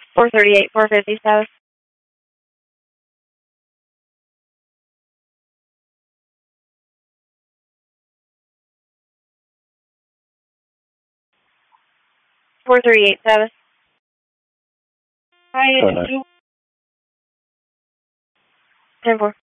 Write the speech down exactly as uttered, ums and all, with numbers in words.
four thirty-eight, four fifty South. four thirty-eight South. Hi, Oh, no. ten four.